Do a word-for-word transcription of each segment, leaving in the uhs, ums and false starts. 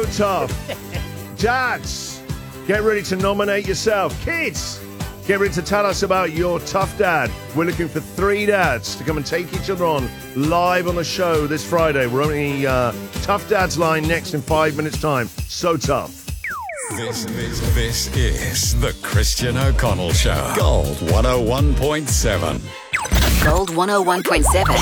tough. Dads, get ready to nominate yourself. Kids, get ready to tell us about your tough dad. We're looking for three dads to come and take each other on live on the show this Friday. We're opening uh, Tough Dads line next in five minutes' time. So tough. This, this, this is the Christian O'Connell Show. Gold one oh one point seven. Gold one oh one point seven.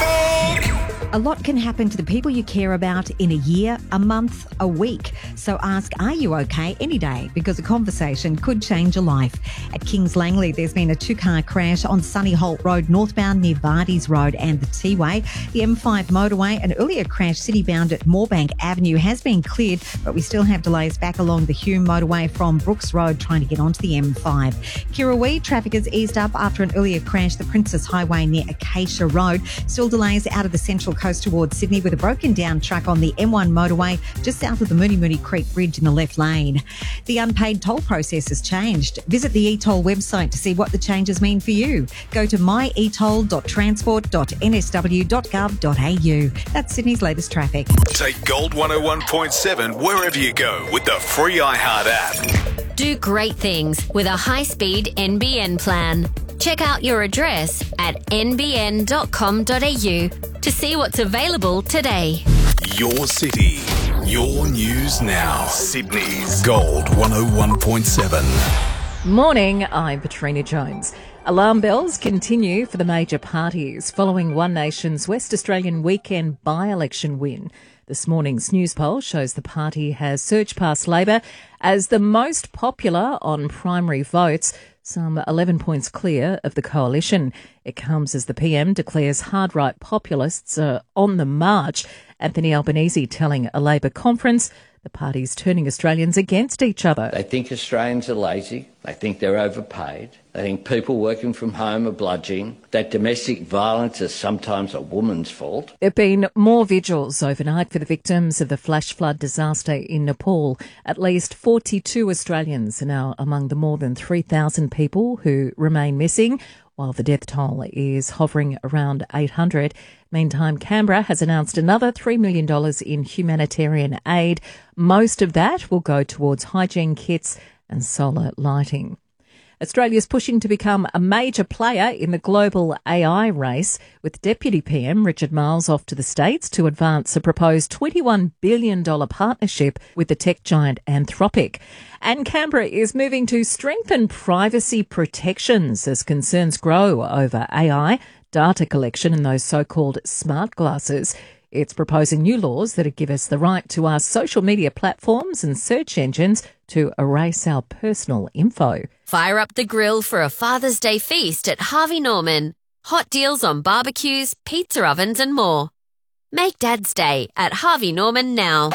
A lot can happen to the people you care about in a year, a month, a week. So ask, are you okay any day? Because a conversation could change your life. At Kings Langley, there's been a two-car crash on Sunny Holt Road, northbound near Vardy's Road and the T-Way. The M five motorway, an earlier crash city-bound at Moorebank Avenue has been cleared, but we still have delays back along the Hume motorway from Brooks Road trying to get onto the M five. Kirrawee, traffic has eased up after an earlier crash, the Princess Highway near Acacia Road. Still delays out of the Central Coast towards Sydney with a broken down truck on the M one motorway just south of the Mooney Mooney Creek Bridge in the left lane. The unpaid toll process has changed. Visit the e-toll website to see what the changes mean for you. Go to my e toll dot transport dot n s w dot gov dot a u. That's Sydney's latest traffic. Take Gold one oh one point seven wherever you go with the free iHeart app. Do great things with a high-speed N B N plan. Check out your address at n b n dot com dot a u to see what's available today. Your city, your news now. Sydney's Gold one oh one point seven. Morning, I'm Patrina Jones. Alarm bells continue for the major parties following One Nation's West Australian weekend by-election win. This morning's news poll shows the party has surged past Labor as the most popular on primary votes, some eleven points clear of the coalition. It comes as the P M declares hard-right populists are on the march. Anthony Albanese telling a Labor conference the party's turning Australians against each other. They think Australians are lazy. They think they're overpaid. They think people working from home are bludgeoning. That domestic violence is sometimes a woman's fault. There have been more vigils overnight for the victims of the flash flood disaster in Nepal. At least forty-two Australians are now among the more than three thousand people who remain missing, while the death toll is hovering around eight hundred. Meantime, Canberra has announced another three million dollars in humanitarian aid. Most of that will go towards hygiene kits and solar lighting. Australia's pushing to become a major player in the global A I race, with Deputy P M Richard Marles off to the States to advance a proposed twenty-one billion dollars partnership with the tech giant Anthropic. And Canberra is moving to strengthen privacy protections as concerns grow over A I, data collection and those so-called smart glasses. It's proposing new laws that give us the right to ask social media platforms and search engines to erase our personal info. Fire up the grill for a Father's Day feast at Harvey Norman. Hot deals on barbecues, pizza ovens and more. Make Dad's Day at Harvey Norman now.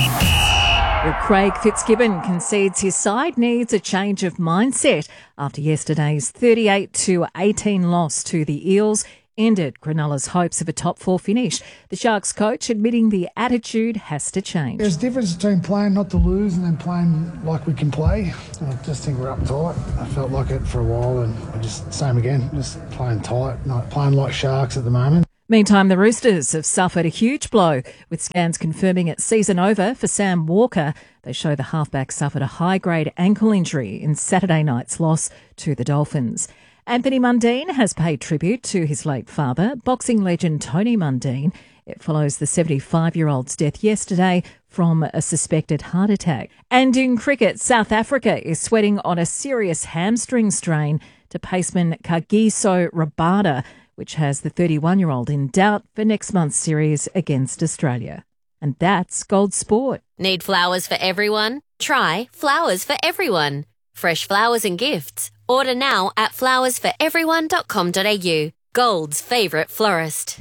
Well, Craig Fitzgibbon concedes his side needs a change of mindset after yesterday's thirty-eight to eighteen loss to the Eels ended Cronulla's hopes of a top four finish. The Sharks coach admitting the attitude has to change. There's a difference between playing not to lose and then playing like we can play. I just think we're uptight. I felt like it for a while and I just, same again, just playing tight, not playing like Sharks at the moment. Meantime, the Roosters have suffered a huge blow, with scans confirming it's season over for Sam Walker. They show the halfback suffered a high-grade ankle injury in Saturday night's loss to the Dolphins. Anthony Mundine has paid tribute to his late father, boxing legend Tony Mundine. It follows the seventy-five-year-old's death yesterday from a suspected heart attack. And in cricket, South Africa is sweating on a serious hamstring strain to paceman Kagiso Rabada, which has the thirty-one-year-old in doubt for next month's series against Australia. And that's Gold Sport. Need flowers for everyone? Try Flowers for Everyone. Fresh flowers and gifts. Order now at flowers for everyone dot com dot a u. Gold's favourite florist.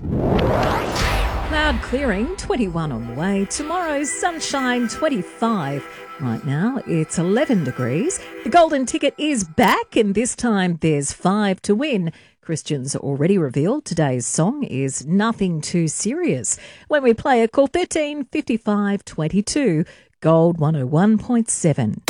Cloud clearing, twenty-one on the way. Tomorrow's sunshine, twenty-five. Right now, it's eleven degrees. The golden ticket is back, and this time there's five to win. Christian's already revealed today's song is Nothing Too Serious. When we play it, call thirteen fifty-five twenty-two, Gold one oh one point seven.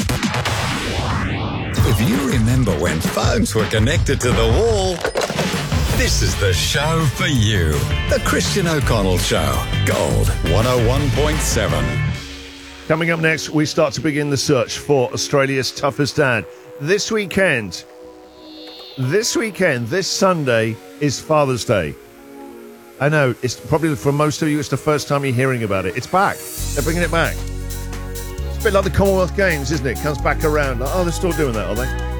If you remember when phones were connected to the wall, this is the show for you. The Christian O'Connell Show. Gold one oh one point seven. Coming up next, we start to begin the search for Australia's toughest dad. This weekend, this weekend, this Sunday is Father's Day. I know, it's probably for most of you, it's the first time you're hearing about it. It's back. They're bringing it back. It's a bit like the Commonwealth Games, isn't it? Comes back around. Oh, they're still doing that, are they?